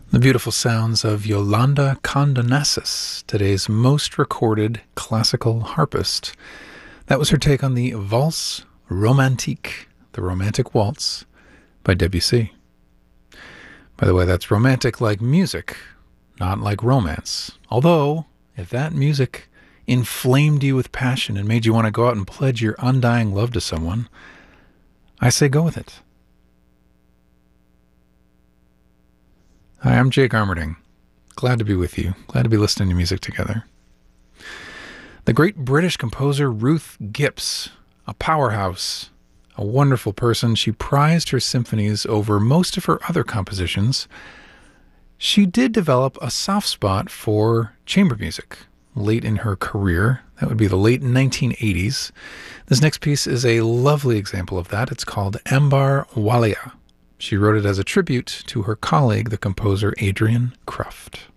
The beautiful sounds of Yolanda Condonassis, today's most recorded classical harpist. That was her take on the Valse Romantique, the Romantic Waltz, by Debussy. By the way, that's romantic like music, not like romance. Although, if that music inflamed you with passion and made you want to go out and pledge your undying love to someone, I say go with it. Hi, I'm Jake Armerding. Glad to be with you. Glad to be listening to music together. The great British composer Ruth Gipps, a powerhouse, a wonderful person. She prized her symphonies over most of her other compositions. She did develop a soft spot for chamber music late in her career. That would be the late 1980s. This next piece is a lovely example of that. It's called Ambar Walia. She wrote it as a tribute to her colleague, the composer Adrian Kruft.